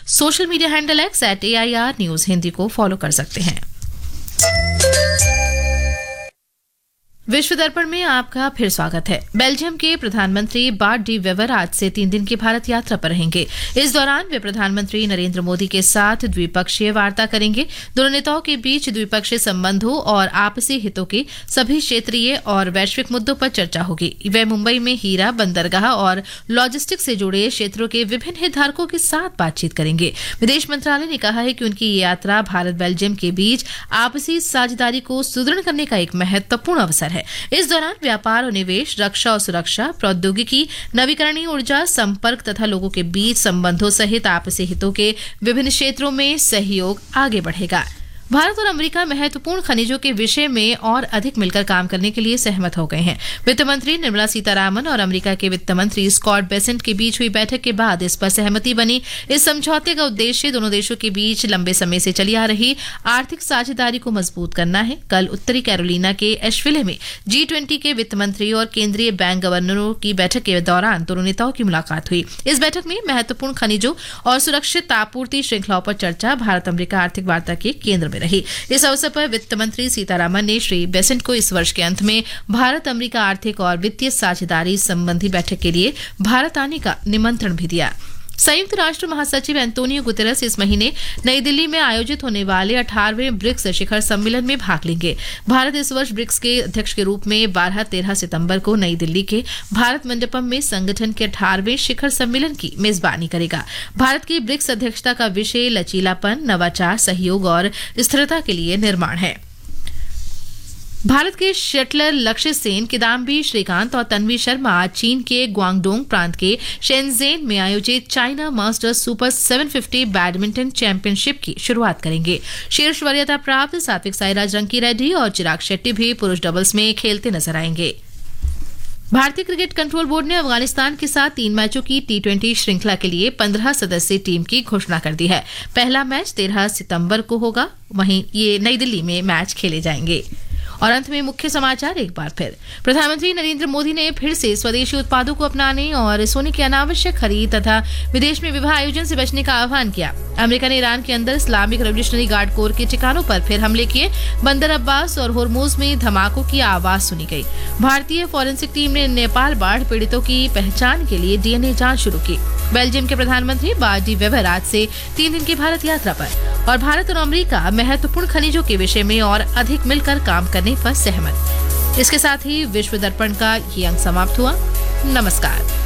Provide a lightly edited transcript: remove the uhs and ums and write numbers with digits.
Social media handle @AIR news Hindi को follow कर सकते हैं। विश्व दर्पण में आपका फिर स्वागत है। बेल्जियम के प्रधानमंत्री बार्ट डी वेवर आज से 3 दिन की भारत यात्रा पर रहेंगे। इस दौरान वे प्रधानमंत्री नरेंद्र मोदी के साथ द्विपक्षीय वार्ता करेंगे। दोनों नेताओं के बीच द्विपक्षीय संबंधों और आपसी हितों के सभी क्षेत्रीय और वैश्विक मुद्दों पर चर्चा होगी। वे मुंबई में हीरा, बंदरगाह और लॉजिस्टिक्स से जुड़े क्षेत्रों के विभिन्न हितधारकों के साथ बातचीत करेंगे। विदेश मंत्रालय ने कहा है कि उनकी ये यात्रा भारत बेल्जियम के बीच आपसी साझेदारी को सुदृढ़ करने का एक महत्वपूर्ण अवसर है। इस दौरान व्यापार और निवेश, रक्षा और सुरक्षा, प्रौद्योगिकी, नवीकरणीय ऊर्जा, संपर्क तथा लोगों के बीच संबंधों सहित आपसी हितों के विभिन्न क्षेत्रों में सहयोग आगे बढ़ेगा। भारत और अमेरिका महत्वपूर्ण खनिजों के विषय में और अधिक मिलकर काम करने के लिए सहमत हो गए हैं। वित्त मंत्री निर्मला सीतारामन और अमेरिका के वित्त मंत्री स्कॉट बेसेंट के बीच हुई बैठक के बाद इस पर सहमति बनी। इस समझौते का उद्देश्य दोनों देशों के बीच लंबे समय से चली आ रही आर्थिक साझेदारी को मजबूत करना है। कल उत्तरी कैरोलिना के एशविले में G20 के वित्त मंत्री और केंद्रीय बैंक गवर्नरों की बैठक के दौरान दोनों नेताओं की मुलाकात हुई। इस बैठक में महत्वपूर्ण खनिजों और सुरक्षित आपूर्ति श्रृंखलाओं पर चर्चा भारत अमेरिका आर्थिक वार्ता के केंद्र रही। इस अवसर पर वित्त मंत्री सीतारामन ने श्री बेसेंट को इस वर्ष के अंत में भारत अमेरिका आर्थिक और वित्तीय साझेदारी संबंधी बैठक के लिए भारत आने का निमंत्रण भी दिया। संयुक्त राष्ट्र महासचिव एंटोनियो गुतेरेस इस महीने नई दिल्ली में आयोजित होने वाले 18वें ब्रिक्स शिखर सम्मेलन में भाग लेंगे। भारत इस वर्ष ब्रिक्स के अध्यक्ष के रूप में 12-13 सितंबर को नई दिल्ली के भारत मंडपम में संगठन के 18वें शिखर सम्मेलन की मेजबानी करेगा। भारत की ब्रिक्स अध्यक्षता का विषय लचीलापन, नवाचार, सहयोग और स्थिरता के लिए निर्माण है। भारत के शटलर लक्ष्य सेन, किदाम्बी श्रीकांत और तन्वी शर्मा आज चीन के ग्वांगडोंग प्रांत के शेनजेन में आयोजित China masters super 750 badminton championship की शुरुआत करेंगे। शीर्ष वरीयता प्राप्त सात्विक साईराज रंकीरेड्डी और चिराग शेट्टी भी पुरुष डबल्स में खेलते नजर आएंगे। भारतीय क्रिकेट कंट्रोल बोर्ड ने अफगानिस्तान के साथ 3 मैचों की T20 श्रृंखला के लिए 15 सदस्यीय टीम की घोषणा कर दी है। पहला मैच 13 सितंबर को होगा, वहीं ये नई दिल्ली में मैच खेले जाएंगे। और अंत में मुख्य समाचार एक बार फिर। प्रधानमंत्री नरेंद्र मोदी ने फिर से स्वदेशी उत्पादों को अपनाने और सोने की अनावश्यक खरीद तथा विदेश में विवाह आयोजन से बचने का आह्वान किया। अमेरिका ने ईरान के अंदर इस्लामिक रेवोल्यूशनरी गार्ड कोर के ठिकानों पर फिर हमले किए। बंदर अब्बास और होर्मुज में धमाकों की आवाज सुनी गई। भारतीय फॉरेंसिक टीम ने नेपाल बाढ़ पीड़ितों की पहचान के लिए DNA जांच शुरू की। बेल्जियम के प्रधानमंत्री बार्ट डी वेवर आज से 3 दिन की भारत यात्रा पर। और भारत और अमेरिका महत्वपूर्ण खनिजों के विषय में और अधिक मिलकर काम करने पर सहमत। इसके साथ ही विश्व दर्पण का ये अंक समाप्त हुआ। नमस्कार।